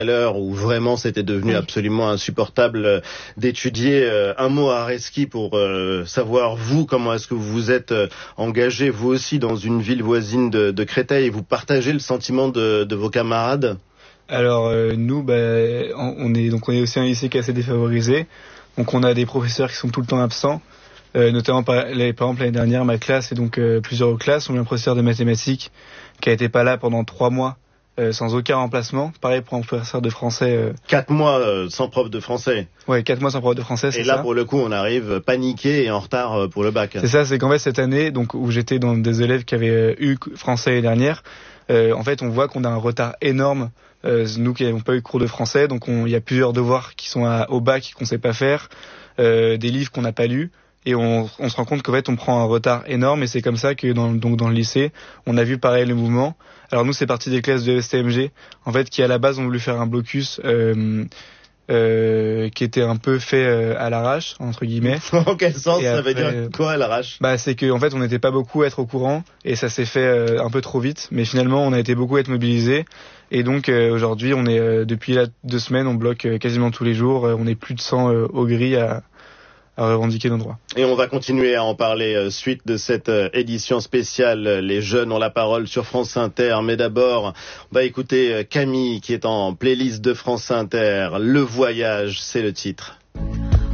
à l'heure où vraiment c'était devenu absolument insupportable d'étudier. Un mot à Reski pour savoir vous, comment est-ce que vous vous êtes engagé vous aussi dans une ville voisine de Créteil et vous partagez le sentiment de vos camarades? Alors nous, on est aussi un lycée qui est assez défavorisé, donc on a des professeurs qui sont tout le temps absents. Notamment par exemple l'année dernière, ma classe et donc plusieurs classes ont eu un professeur de mathématiques qui a été pas là pendant 3 mois. Sans aucun remplacement. Pareil pour un professeur de français. 4 mois sans prof de français. Ouais, 4 mois sans prof de français, c'est ça. Et là, pour le coup, on arrive paniqué et en retard pour le bac. C'est ça, c'est qu'en fait, cette année, donc, où j'étais dans des élèves qui avaient eu français l'année dernière, en fait, on voit qu'on a un retard énorme. Nous qui n'avons pas eu cours de français, donc il y a plusieurs devoirs qui sont au bac qu'on sait pas faire, des livres qu'on n'a pas lus. Et on se rend compte qu'en fait on prend un retard énorme et c'est comme ça que dans le lycée on a vu pareil le mouvement. Alors nous c'est parti des classes de STMG en fait qui à la base ont voulu faire un blocus qui était un peu fait à l'arrache entre guillemets. En quel sens ça veut dire quoi à l'arrache? C'est que en fait on n'était pas beaucoup à être au courant et ça s'est fait un peu trop vite, mais finalement on a été beaucoup à être mobilisés et donc aujourd'hui on est depuis 2 semaines on bloque quasiment tous les jours, on est plus de 100 au gris à revendiquer nos droits. Et on va continuer à en parler suite de cette édition spéciale. Les jeunes ont la parole sur France Inter. Mais d'abord, on va écouter Camille qui est en playlist de France Inter. Le voyage, c'est le titre.